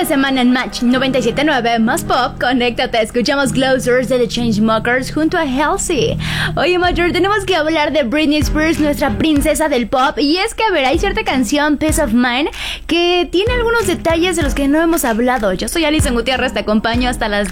semana en Match 97.9 más pop, conéctate, escuchamos Closers de The Chainsmokers junto a Halsey. Oye, Mayor, tenemos que hablar de Britney Spears, nuestra princesa del pop. Y es que, a ver, hay cierta canción, Peace of Mind, que tiene algunos detalles de los que no hemos hablado. Yo soy Alison Gutiérrez, te acompaño hasta las